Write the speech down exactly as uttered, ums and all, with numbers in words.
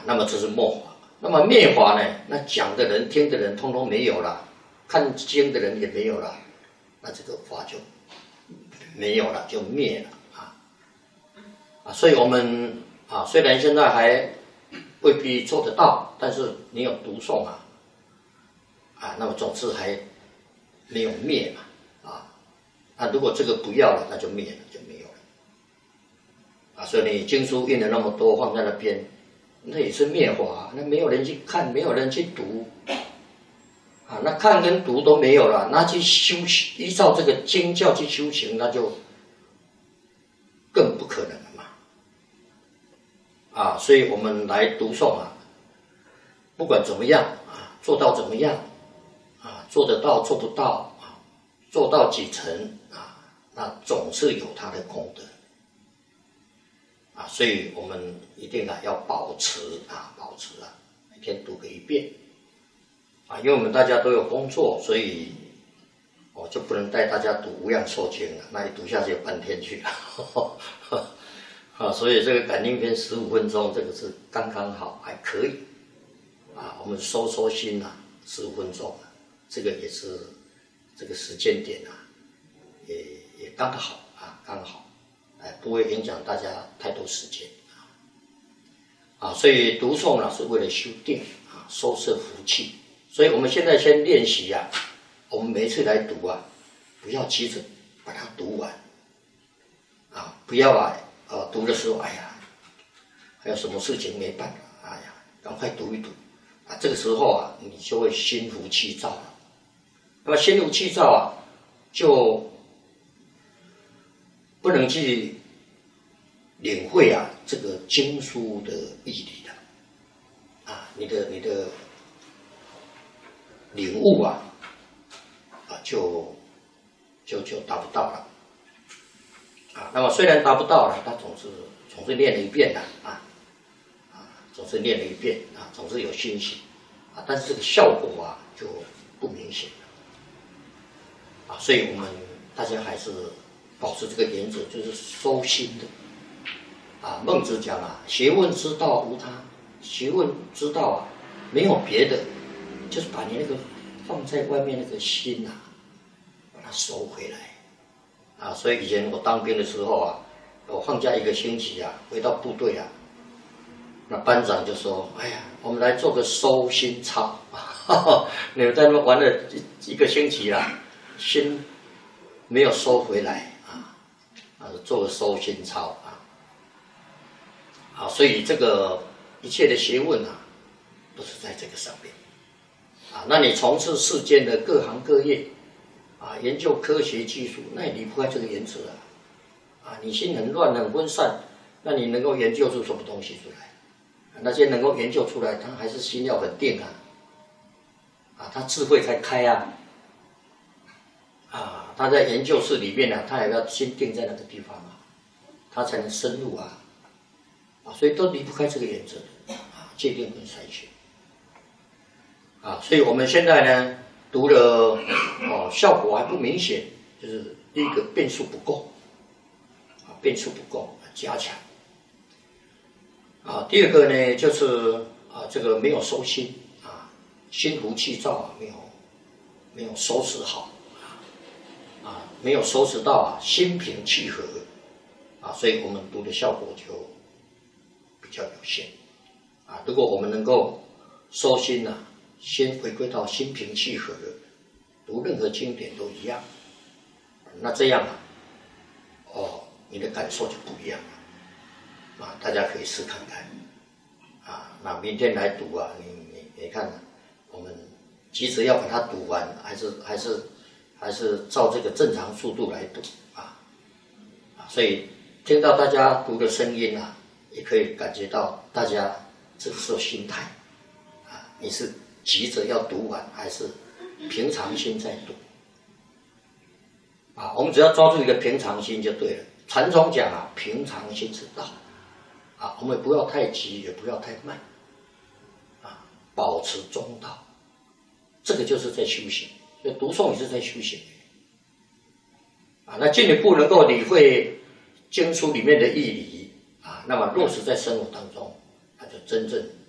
啊，那么这是末法。那么灭法呢？那讲的人、听的人，通通没有了，看经的人也没有了，那这个法就没有了，就灭了啊啊！所以我们啊，虽然现在还未必做得到，但是你有读诵啊啊，那么总之还没有灭嘛啊。那如果这个不要了，那就灭了，就没有了啊。所以你经书印了那么多放在那边，那也是灭法，那没有人去看，没有人去读啊。那看跟读都没有了，那去修依照这个经教去修行，那就更不可能了嘛啊。所以我们来读诵啊，不管怎么样啊，做到怎么样啊，做得到做不到啊，做到几成啊，那总是有它的功德啊。所以我们一定啊要保持啊，保持啊，每天读个一遍啊。因为我们大家都有工作，所以我就不能带大家读无量寿经了，那一读下去半天去了啊。所以这个感应篇十五分钟，这个是刚刚好，还可以啊。我们收收心啊，十五分钟啊，这个也是这个时间点啊，也也刚好啊，刚好，哎，不会影响大家太多时间啊。啊，所以读诵呢是为了修定啊，收摄福气。所以我们现在先练习啊，我们每一次来读啊，不要急着把它读完啊，不要啊，呃，读的时候，哎呀，还有什么事情没办法，哎呀，赶快读一读啊。这个时候啊，你就会心浮气躁了。那么心浮气躁啊，就不能去领会啊这个经书的义理了啊，你的你的领悟啊啊就就就达不到了啊。那么虽然达不到了，他总是总是念了一遍的啊啊，总是念了一遍啊，总是有欣喜啊，但是这个效果啊就不明显了啊。所以我们大家还是保持这个原则，就是收心的啊。孟子讲啊，学问之道无他，学问之道啊没有别的，就是把你那个放在外面那个心啊，把它收回来啊。所以以前我当兵的时候啊，我放假一个星期啊，回到部队啊，那班长就说：“哎呀，我们来做个收心操，你们在那边玩了一一个星期啦，心没有收回来啊，啊，做个收心操啊。”啊，所以这个一切的学问啊，都是在这个上面啊。那你从事世间的各行各业啊，研究科学技术，那也离不开这个原则啊。啊，你心很乱很分散，那你能够研究出什么东西出来？那些能够研究出来，他还是心要很定啊，啊，他智慧才开啊，啊，他在研究室里面啊，他也要心定在那个地方啊，他才能深入啊，啊，所以都离不开这个原则啊，戒定跟善学啊。所以我们现在呢，读了哦，效果还不明显，就是第一个变数不够啊，变数不够，加强。啊，第二个呢，就是啊，这个没有收心啊，心浮气躁啊，没有没有收拾好啊，啊，没有收拾到啊，心平气和啊，所以我们读的效果就比较有限啊。如果我们能够收心啊，先回归到心平气和的，读任何经典都一样，那这样啊，哦，你的感受就不一样了。啊，大家可以试看看，啊，那明天来读啊，你你你看，我们急着要把它读完，还是还是还是照这个正常速度来读啊，啊，所以听到大家读的声音啊，也可以感觉到大家这个时候心态，啊，你是急着要读完，还是平常心在读？啊，我们只要抓住一个平常心就对了。禅宗讲啊，平常心是道。啊，我们不要太急，也不要太慢，啊，保持中道，这个就是在修行。所以读诵也是在修行，啊，那进一步能够理会经书里面的义理啊，那么落实在生活当中，那就真正